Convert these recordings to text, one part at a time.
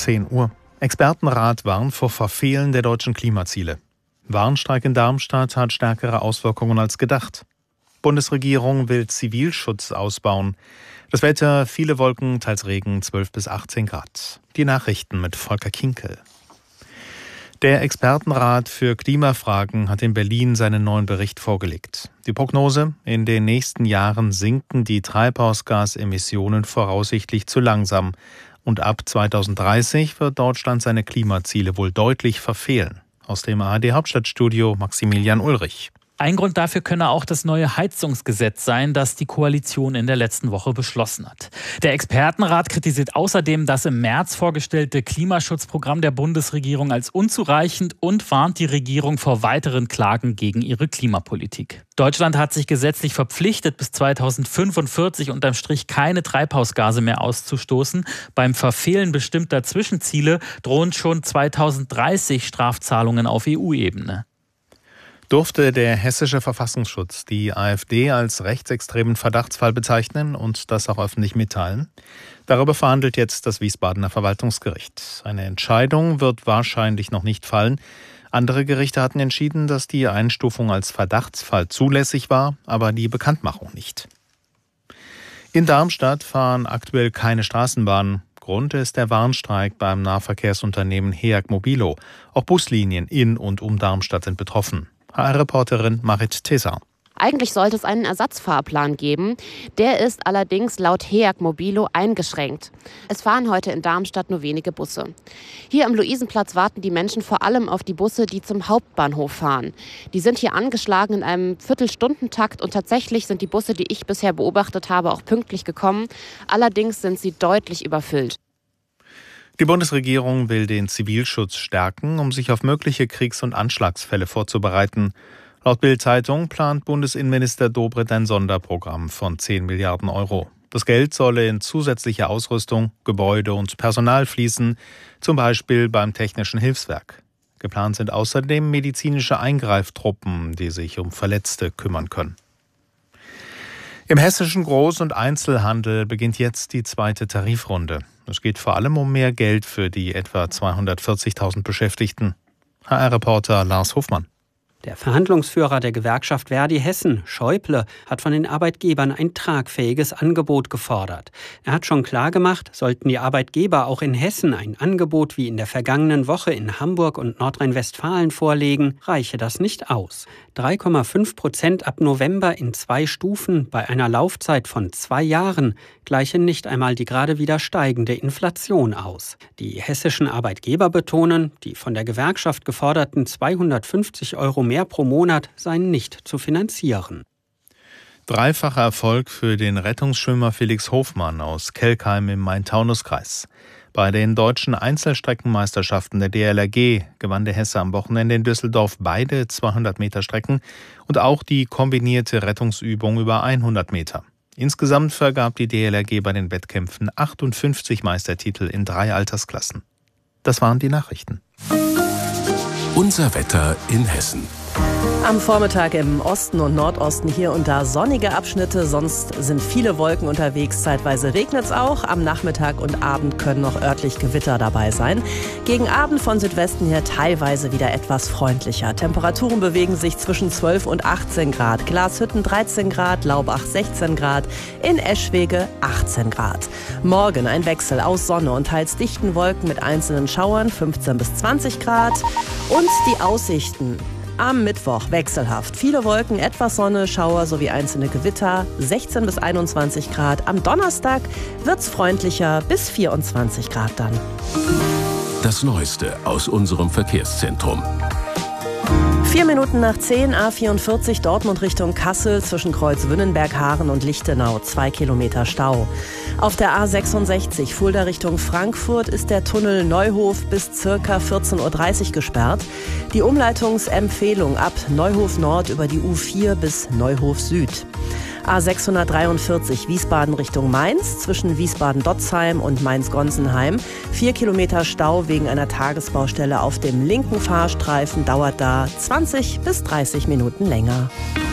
10 Uhr. Expertenrat warnt vor Verfehlen der deutschen Klimaziele. Warnstreik in Darmstadt hat stärkere Auswirkungen als gedacht. Bundesregierung will Zivilschutz ausbauen. Das Wetter, viele Wolken, teils Regen, 12 bis 18 Grad. Die Nachrichten mit Volker Kinkel. Der Expertenrat für Klimafragen hat in Berlin seinen neuen Bericht vorgelegt. Die Prognose: In den nächsten Jahren sinken die Treibhausgasemissionen voraussichtlich zu langsam. Und ab 2030 wird Deutschland seine Klimaziele wohl deutlich verfehlen. Aus dem ARD-Hauptstadtstudio Maximilian Ulrich. Ein Grund dafür könne auch das neue Heizungsgesetz sein, das die Koalition in der letzten Woche beschlossen hat. Der Expertenrat kritisiert außerdem das im März vorgestellte Klimaschutzprogramm der Bundesregierung als unzureichend und warnt die Regierung vor weiteren Klagen gegen ihre Klimapolitik. Deutschland hat sich gesetzlich verpflichtet, bis 2045 unterm Strich keine Treibhausgase mehr auszustoßen. Beim Verfehlen bestimmter Zwischenziele drohen schon 2030 Strafzahlungen auf EU-Ebene. Durfte der hessische Verfassungsschutz die AfD als rechtsextremen Verdachtsfall bezeichnen und das auch öffentlich mitteilen? Darüber verhandelt jetzt das Wiesbadener Verwaltungsgericht. Eine Entscheidung wird wahrscheinlich noch nicht fallen. Andere Gerichte hatten entschieden, dass die Einstufung als Verdachtsfall zulässig war, aber die Bekanntmachung nicht. In Darmstadt fahren aktuell keine Straßenbahnen. Grund ist der Warnstreik beim Nahverkehrsunternehmen HEAG Mobilo. Auch Buslinien in und um Darmstadt sind betroffen. HR-Reporterin Marit Tesar. Eigentlich sollte es einen Ersatzfahrplan geben. Der ist allerdings laut HEAG Mobilo eingeschränkt. Es fahren heute in Darmstadt nur wenige Busse. Hier am Luisenplatz warten die Menschen vor allem auf die Busse, die zum Hauptbahnhof fahren. Die sind hier angeschlagen in einem Viertelstundentakt und tatsächlich sind die Busse, die ich bisher beobachtet habe, auch pünktlich gekommen. Allerdings sind sie deutlich überfüllt. Die Bundesregierung will den Zivilschutz stärken, um sich auf mögliche Kriegs- und Anschlagsfälle vorzubereiten. Laut Bild-Zeitung plant Bundesinnenminister Dobrindt ein Sonderprogramm von 10 Milliarden Euro. Das Geld solle in zusätzliche Ausrüstung, Gebäude und Personal fließen, zum Beispiel beim Technischen Hilfswerk. Geplant sind außerdem medizinische Eingreiftruppen, die sich um Verletzte kümmern können. Im hessischen Groß- und Einzelhandel beginnt jetzt die zweite Tarifrunde. Es geht vor allem um mehr Geld für die etwa 240.000 Beschäftigten. HR-Reporter Lars Hofmann. Der Verhandlungsführer der Gewerkschaft Verdi Hessen, Schäuble, hat von den Arbeitgebern ein tragfähiges Angebot gefordert. Er hat schon klargemacht, sollten die Arbeitgeber auch in Hessen ein Angebot wie in der vergangenen Woche in Hamburg und Nordrhein-Westfalen vorlegen, reiche das nicht aus. 3,5% ab November in 2 Stufen bei einer Laufzeit von 2 Jahren gleichen nicht einmal die gerade wieder steigende Inflation aus. Die hessischen Arbeitgeber betonen, die von der Gewerkschaft geforderten 250 € mehr pro Monat seien nicht zu finanzieren. Dreifacher Erfolg für den Rettungsschwimmer Felix Hofmann aus Kelkheim im Main-Taunus-Kreis. Bei den deutschen Einzelstreckenmeisterschaften der DLRG gewann der Hesse am Wochenende in Düsseldorf beide 200-Meter-Strecken und auch die kombinierte Rettungsübung über 100 Meter. Insgesamt vergab die DLRG bei den Wettkämpfen 58 Meistertitel in 3 Altersklassen. Das waren die Nachrichten. Unser Wetter in Hessen. Am Vormittag im Osten und Nordosten hier und da sonnige Abschnitte, sonst sind viele Wolken unterwegs, zeitweise regnet es auch. Am Nachmittag und Abend können noch örtlich Gewitter dabei sein. Gegen Abend von Südwesten her teilweise wieder etwas freundlicher. Temperaturen bewegen sich zwischen 12 und 18 Grad. Glashütten 13 Grad, Laubach 16 Grad, in Eschwege 18 Grad. Morgen ein Wechsel aus Sonne und teils dichten Wolken mit einzelnen Schauern, 15 bis 20 Grad. Und die Aussichten: am Mittwoch wechselhaft. Viele Wolken, etwas Sonne, Schauer sowie einzelne Gewitter, 16 bis 21 Grad. Am Donnerstag wird's freundlicher, bis 24 Grad dann. Das Neueste aus unserem Verkehrszentrum. 4 Minuten nach 10, A44 Dortmund Richtung Kassel zwischen Kreuz Wünnenberg-Haaren und Lichtenau, 2 Kilometer Stau. Auf der A66 Fulda Richtung Frankfurt ist der Tunnel Neuhof bis ca. 14:30 Uhr gesperrt. Die Umleitungsempfehlung ab Neuhof Nord über die U4 bis Neuhof Süd. A643 Wiesbaden Richtung Mainz zwischen Wiesbaden-Dotzheim und Mainz-Gonsenheim. 4 Kilometer Stau wegen einer Tagesbaustelle auf dem linken Fahrstreifen, dauert da 20 bis 30 Minuten länger.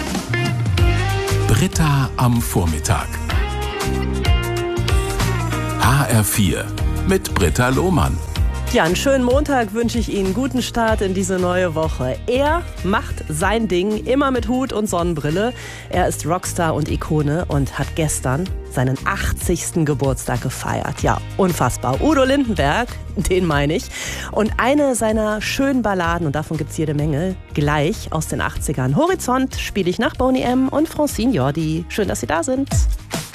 Britta am Vormittag. HR4 mit Britta Lohmann. Ja, einen schönen Montag wünsche ich Ihnen. Guten Start in diese neue Woche. Er macht sein Ding, immer mit Hut und Sonnenbrille. Er ist Rockstar und Ikone und hat gestern seinen 80. Geburtstag gefeiert. Ja, unfassbar. Udo Lindenberg, den meine ich. Und eine seiner schönen Balladen, und davon gibt's jede Menge, gleich aus den 80ern. Horizont spiele ich nach Boney M. und Francine Jordi. Schön, dass Sie da sind.